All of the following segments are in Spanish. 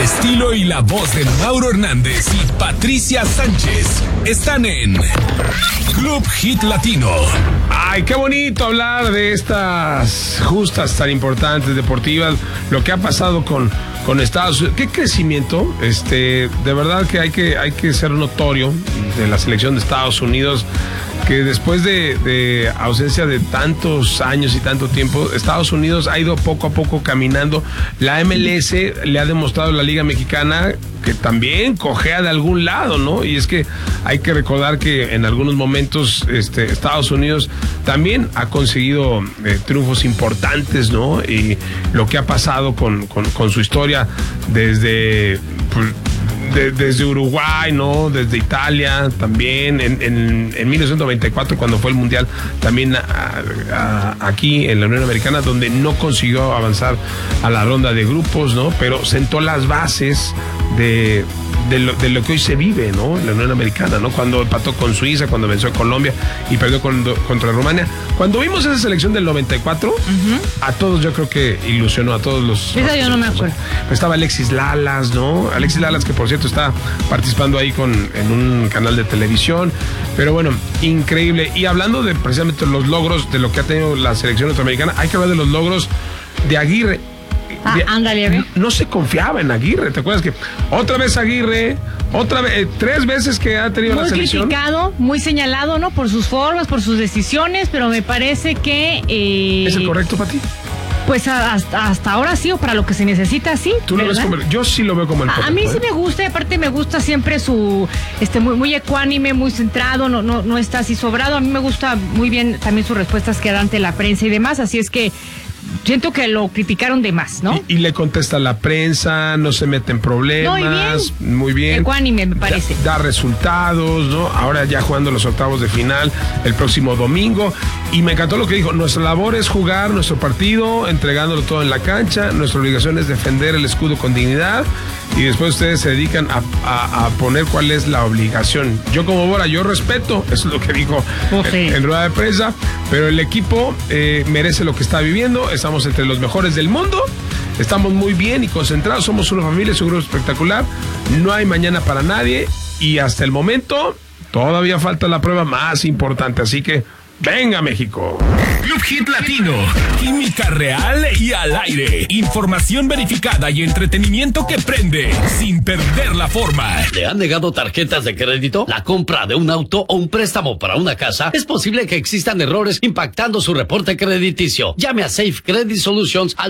estilo y la voz de Mauro Hernández y Patricia Sánchez están en Club Hit Latino. Ay, qué bonito hablar de estas justas tan importantes deportivas, lo que ha pasado con Estados Unidos. Qué crecimiento, de verdad que hay que ser notorio de la selección de Estados Unidos, que después de ausencia de tantos años y tanto tiempo, Estados Unidos ha ido poco a poco caminando. La MLS le ha demostrado a la Liga Mexicana que también cojea de algún lado, ¿no? Y es que hay que recordar que en algunos momentos Estados Unidos también ha conseguido triunfos importantes, ¿no? Y lo que ha pasado con su historia desde Uruguay, ¿no? Desde Italia también, en 1994 cuando fue el Mundial, también aquí en la Unión Americana, donde no consiguió avanzar a la ronda de grupos, ¿no? Pero sentó las bases de lo que hoy se vive, ¿no? En la Unión Americana, ¿no? Cuando empató con Suiza, cuando venció a Colombia y perdió contra Rumania. Cuando vimos esa selección del 94, a todos yo creo que ilusionó, a todos los... Esa yo no me acuerdo. Estaba Alexis Lalas, ¿no? Alexis Lalas, que por cierto está participando ahí en un canal de televisión. Pero bueno, increíble. Y hablando de precisamente los logros de lo que ha tenido la selección norteamericana, hay que hablar de los logros de Aguirre. Ándale, no se confiaba en Aguirre, ¿te acuerdas que otra vez Aguirre, otra vez, 3 veces que ha tenido la selección? Muy criticado, muy señalado, ¿no? Por sus formas, por sus decisiones, pero me parece que... ¿Es el correcto para ti? Pues hasta ahora sí, o para lo que se necesita, sí. ¿Tú lo ves como yo sí lo veo como el correcto? A mí sí me gusta, y aparte me gusta siempre su muy ecuánime, muy centrado, no está así sobrado. A mí me gusta muy bien también sus respuestas que da ante la prensa y demás, así es que siento que lo criticaron de más, ¿no? Y le contesta a la prensa, no se mete en problemas. Muy bien. Ecuánime, me parece. Da resultados, ¿no? Ahora ya jugando los octavos de final el próximo domingo. Y me encantó lo que dijo. Nuestra labor es jugar nuestro partido, entregándolo todo en la cancha. Nuestra obligación es defender el escudo con dignidad. Y después ustedes se dedican a poner cuál es la obligación. Yo como Bora, yo respeto, eso es lo que dijo en rueda de prensa, pero el equipo merece lo que está viviendo. Estamos entre los mejores del mundo, estamos muy bien y concentrados, somos una familia, es un grupo espectacular, no hay mañana para nadie y hasta el momento todavía falta la prueba más importante, así que ¡venga, México! Club Hit Latino. Química real y al aire. Información verificada y entretenimiento que prende sin perder la forma. ¿Le han negado tarjetas de crédito? ¿La compra de un auto o un préstamo para una casa? Es posible que existan errores impactando su reporte crediticio. Llame a Safe Credit Solutions al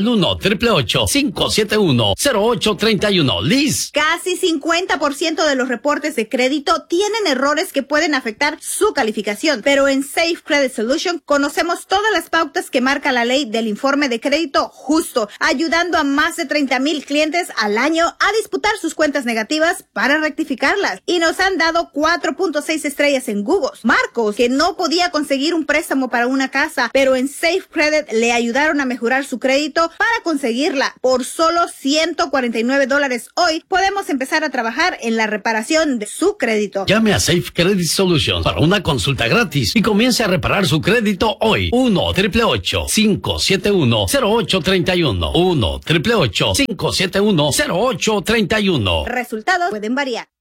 1-888-571-0831. Liz. Casi 50% de los reportes de crédito tienen errores que pueden afectar su calificación, pero en Safe Credit Solution conocemos todas las pautas que marca la ley del informe de crédito justo, ayudando a más de 30,000 clientes al año a disputar sus cuentas negativas para rectificarlas. Y nos han dado 4.6 estrellas en Google. Marcos, que no podía conseguir un préstamo para una casa, pero en Safe Credit le ayudaron a mejorar su crédito para conseguirla. Por solo $149 hoy podemos empezar a trabajar en la reparación de su crédito. Llame a Safe Credit Solutions para una consulta gratis y comience a reparar su crédito hoy. 1-888-571-0831. 1-888-571-0831. Resultados pueden variar.